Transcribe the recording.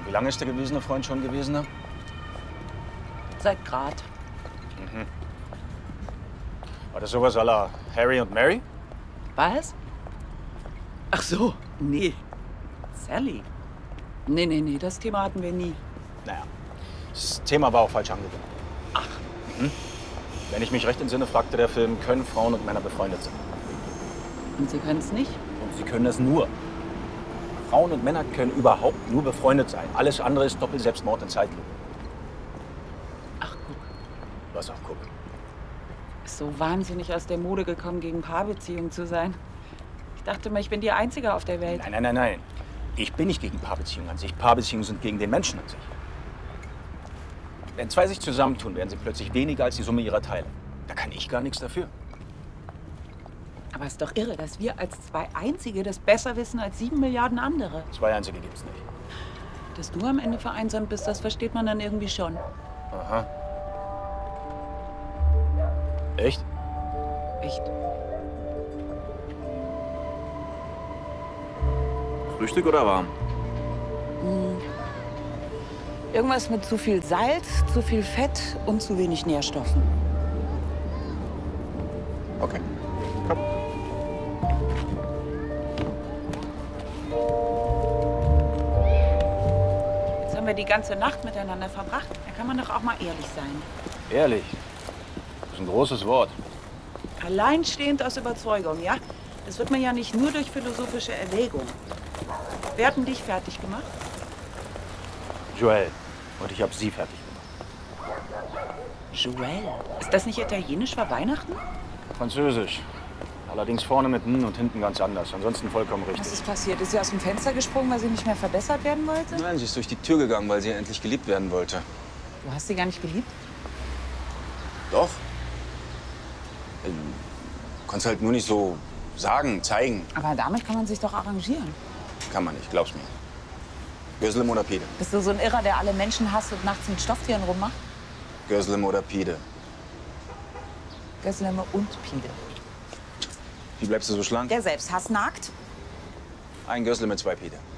Wie lange ist der gewesene Freund schon gewesener? Seit grad. Mhm. War das sowas à la Harry und Mary? Was? Ach so, nee. Sally? Nee, das Thema hatten wir nie. Naja, das Thema war auch falsch angegangen. Ach. Mhm. Wenn ich mich recht entsinne, fragte der Film, können Frauen und Männer befreundet sein? Und Sie können es nicht? Und sie können es nur. Frauen und Männer können überhaupt nur befreundet sein. Alles andere ist Doppelselbstmord in Zeitlupe. Ach, guck. Was auch guck. Ist so wahnsinnig aus der Mode gekommen, gegen Paarbeziehungen zu sein. Ich dachte mal, ich bin die Einzige auf der Welt. Nein. Ich bin nicht gegen Paarbeziehungen an sich. Paarbeziehungen sind gegen den Menschen an sich. Wenn zwei sich zusammentun, werden sie plötzlich weniger als die Summe ihrer Teile. Da kann ich gar nichts dafür. Aber es ist doch irre, dass wir als zwei Einzige das besser wissen als 7 Milliarden andere. Zwei Einzige gibt's nicht. Dass du am Ende vereinsamt bist, das versteht man dann irgendwie schon. Aha. Echt? Echt? Frühstück oder warm? Irgendwas mit zu viel Salz, zu viel Fett und zu wenig Nährstoffen. Okay. Komm. Jetzt haben wir die ganze Nacht miteinander verbracht. Da kann man doch auch mal ehrlich sein. Ehrlich? Das ist ein großes Wort. Alleinstehend aus Überzeugung, ja? Das wird man ja nicht nur durch philosophische Erwägung. Wer hat denn dich fertig gemacht? Joel. Und ich habe sie fertig gemacht. Joel. Ist das nicht italienisch für Weihnachten? Französisch. Allerdings vorne mit N und hinten ganz anders. Ansonsten vollkommen richtig. Was ist passiert? Ist sie aus dem Fenster gesprungen, weil sie nicht mehr verbessert werden wollte? Nein, sie ist durch die Tür gegangen, weil sie endlich geliebt werden wollte. Du hast sie gar nicht geliebt? Doch. Konntest halt nur nicht so sagen, zeigen. Aber damit kann man sich doch arrangieren. Kann man nicht, glaub's mir. Göslem oder Pide? Bist du so ein Irrer, der alle Menschen hasst und nachts mit Stofftieren rummacht? Göslem oder Pide? Göslemme und Pide. Wie bleibst du so schlank? Der Selbsthass nagt. Ein Göslem mit 2 Pide.